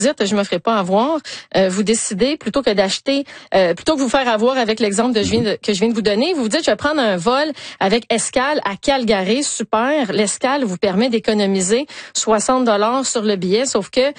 dites, je me ferai pas avoir, vous décidez plutôt que d'acheter, plutôt que vous faire avoir avec l'exemple que je viens de vous donner, vous vous dites, je vais prendre un vol avec escale à Calgary, super. L'escale vous permet d'économiser 60 $ sur le billet, sauf que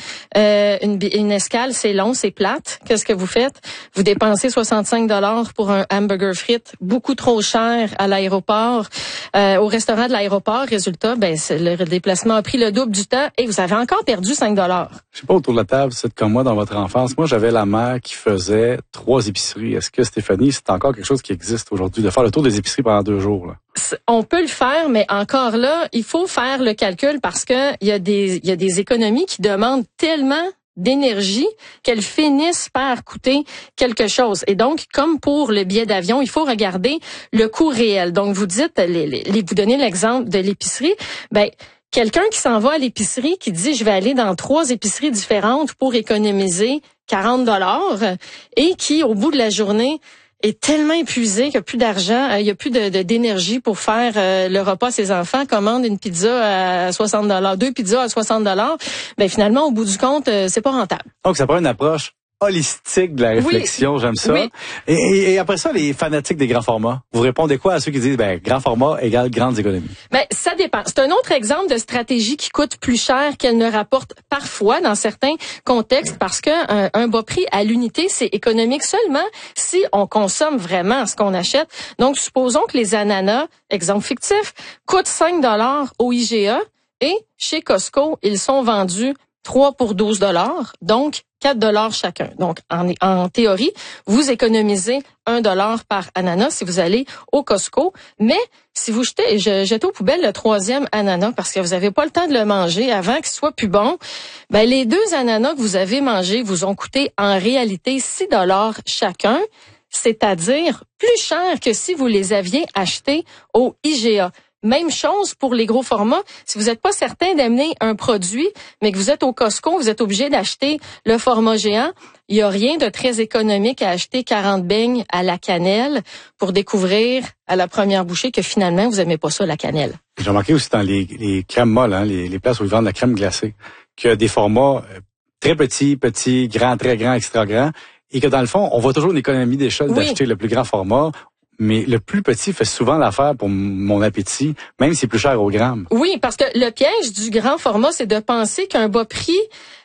une escale, c'est long, c'est plate. Qu'est-ce que vous faites? Vous dépensez 65 $ pour un hamburger frites, beaucoup trop cher à l'aéroport, au restaurant de l'aéroport. Résultat, le déplacement a pris le double du temps et vous avez encore perdu 5 $. Je sais pas, autour de la table, c'est comme moi dans votre enfance. Moi, j'avais la mère qui faisait 3 épiceries. Est-ce que, Stéphanie, c'est encore quelque chose qui existe aujourd'hui, de faire le tour des épiceries pendant 2 jours, là? On peut le faire, mais encore là, il faut faire le calcul parce que il y a des économies qui demandent tellement d'énergie qu'elles finissent par coûter quelque chose. Et donc, comme pour le billet d'avion, il faut regarder le coût réel. Donc, vous dites, vous donnez l'exemple de l'épicerie, quelqu'un qui s'en va à l'épicerie, qui dit, je vais aller dans 3 épiceries différentes pour économiser 40 $ et qui, au bout de la journée, est tellement épuisé qu'il n'y a plus d'argent, il n'y a plus d'énergie pour faire le repas à ses enfants, commande une pizza à 60 $, 2 pizzas à 60 $, finalement, au bout du compte, c'est pas rentable. Donc, ça prend une approche holistique de la réflexion, j'aime ça. Oui. Et après ça, les fanatiques des grands formats, vous répondez quoi à ceux qui disent, grand format égale grandes économies? Ça dépend. C'est un autre exemple de stratégie qui coûte plus cher qu'elle ne rapporte parfois dans certains contextes parce que un bas prix à l'unité, c'est économique seulement si on consomme vraiment ce qu'on achète. Donc, supposons que les ananas, exemple fictif, coûtent 5 $ au IGA et chez Costco, ils sont vendus 3 pour 12 $, donc 4 $ chacun. Donc, en théorie, vous économisez 1 $ par ananas si vous allez au Costco. Mais si vous jetez aux poubelles le 3e ananas parce que vous n'avez pas le temps de le manger avant qu'il soit plus bon, les 2 ananas que vous avez mangés vous ont coûté en réalité 6 $ chacun, c'est-à-dire plus cher que si vous les aviez achetés au IGA. Même chose pour les gros formats. Si vous n'êtes pas certain d'amener un produit, mais que vous êtes au Costco, vous êtes obligé d'acheter le format géant, il n'y a rien de très économique à acheter 40 beignes à la cannelle pour découvrir à la première bouchée que finalement, vous n'aimez pas ça, la cannelle. J'ai remarqué aussi dans les crèmes molles, les places où ils vendent la crème glacée, qu'il y a des formats très petits, grands, très grands, extra grands, et que dans le fond, on voit toujours une économie d'échelle d'acheter le plus grand format. Mais le plus petit fait souvent l'affaire pour mon appétit, même si c'est plus cher au gramme. Oui, parce que le piège du grand format, c'est de penser qu'un bas prix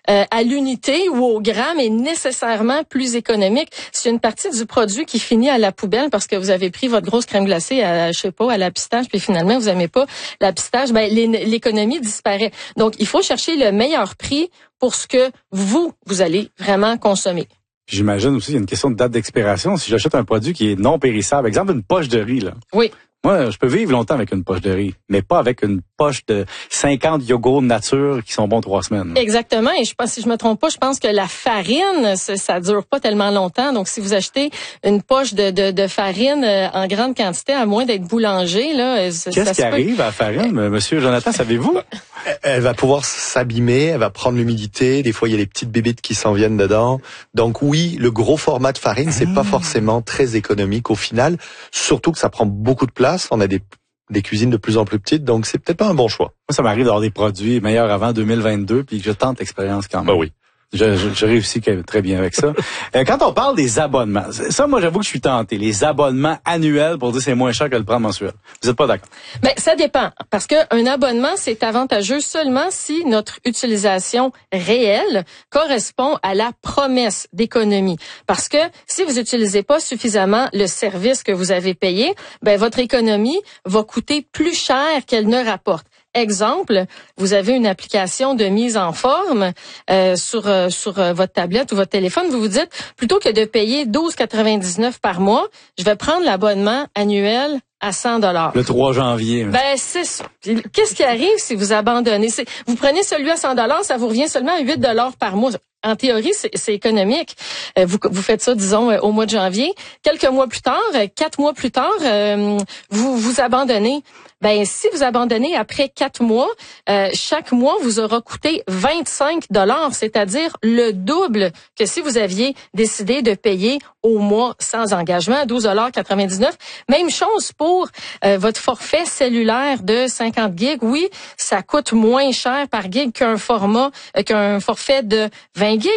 à l'unité ou au gramme est nécessairement plus économique. C'est une partie du produit qui finit à la poubelle parce que vous avez pris votre grosse crème glacée à la pistache, puis finalement, vous n'aimez pas la pistache, l'économie disparaît. Donc, il faut chercher le meilleur prix pour ce que vous allez vraiment consommer. J'imagine aussi qu'il y a une question de date d'expiration. Si j'achète un produit qui est non périssable, exemple une poche de riz, là. Oui. Moi, je peux vivre longtemps avec une poche de riz, mais pas avec une poche de 50 yogourts nature qui sont bons 3 semaines. Exactement. Et si je me trompe pas, je pense que la farine, ça dure pas tellement longtemps. Donc, si vous achetez une poche de farine en grande quantité, à moins d'être boulanger, là, qu'est-ce qui arrive à la farine, Monsieur Jonathan, savez-vous? Elle va pouvoir s'abîmer, elle va prendre l'humidité. Des fois, il y a les petites bébites qui s'en viennent dedans. Donc oui, le gros format de farine, c'est pas forcément très économique au final. Surtout que ça prend beaucoup de place. On a des cuisines de plus en plus petites, donc c'est peut-être pas un bon choix. Moi, ça m'arrive d'avoir des produits meilleurs avant 2022, puis que je tente l'expérience quand même. Oui. Je réussis très bien avec ça. Quand on parle des abonnements, ça, moi, j'avoue que je suis tenté. Les abonnements annuels pour dire c'est moins cher que le prendre mensuel. Vous êtes pas d'accord? Ça dépend. Parce que un abonnement, c'est avantageux seulement si notre utilisation réelle correspond à la promesse d'économie. Parce que si vous utilisez pas suffisamment le service que vous avez payé, votre économie va coûter plus cher qu'elle ne rapporte. Exemple, vous avez une application de mise en forme sur votre tablette ou votre téléphone. Vous vous dites, plutôt que de payer 12,99 par mois, je vais prendre l'abonnement annuel à 100 $. Le 3 janvier. C'est ça. Qu'est-ce qui arrive si vous abandonnez? Vous prenez celui à 100 $, ça vous revient seulement à 8 $ par mois. En théorie, c'est économique. Vous faites ça, disons, au mois de janvier. Quelques mois plus tard, 4 mois plus tard, vous abandonnez. ben si vous abandonnez après 4 mois, chaque mois vous aura coûté 25 $, c'est-à-dire le double que si vous aviez décidé de payer au mois sans engagement, 12,99 $. Même chose pour votre forfait cellulaire de 50 gigs. Oui, ça coûte moins cher par gig qu'un forfait de 20 gigs.